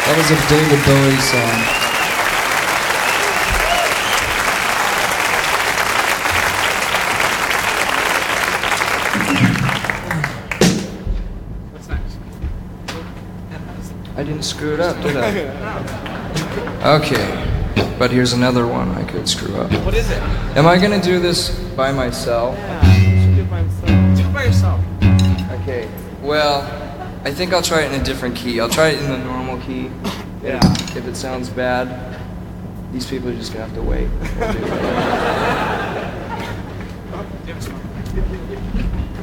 That was a David Bowie song. What's next? I didn't screw it up, did I? Okay, but here's another one I could screw up. What is it? Am I gonna do this by myself? Yeah, you should do it by yourself. Do it by yourself. Okay, well, I think I'll try it in a different key. I'll try it in the normal key. Yeah. If it sounds bad, these people are just gonna have to wait. Oh, do you have a song?